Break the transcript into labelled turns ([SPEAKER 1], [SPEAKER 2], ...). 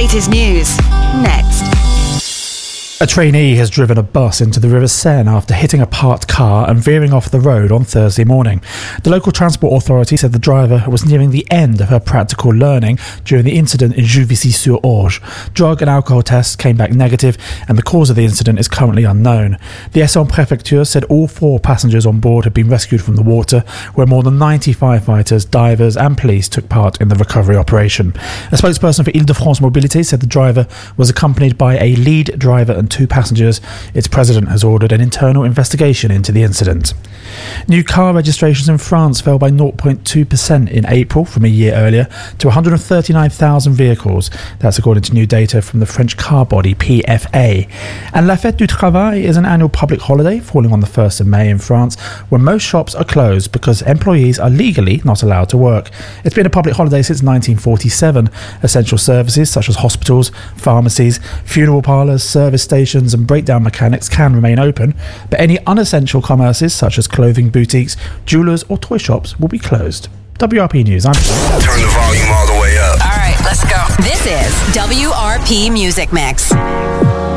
[SPEAKER 1] latest news, next.
[SPEAKER 2] A trainee has driven a bus into the River Seine after hitting a parked car and veering off the road on Thursday morning. The local transport authority said the driver was nearing the end of her practical learning during the incident in Juvisy-sur-Orge. Drug and alcohol tests came back negative, and the cause of the incident is currently unknown. The Essonne Prefecture said all 4 passengers on board had been rescued from the water, where more than 90 firefighters, divers and police took part in the recovery operation. A spokesperson for Île-de-France Mobilité said the driver was accompanied by a lead driver and 2 passengers. Its president has ordered an internal investigation into the incident. New car registrations in France fell by 0.2% in April from a year earlier to 139,000 vehicles. That's according to new data from the French car body PFA. And La Fête du Travail is an annual public holiday falling on the 1st of May in France, where most shops are closed because employees are legally not allowed to work. It's been a public holiday since 1947. Essential services such as hospitals, pharmacies, funeral parlours, service stations and breakdown mechanics can remain open, but any unessential commerces such as clothing boutiques, jewellers or toy shops will be closed. WRP News, I'm...
[SPEAKER 3] Turn the volume all the way up.
[SPEAKER 1] All right, let's go. This is WRP Music Mix.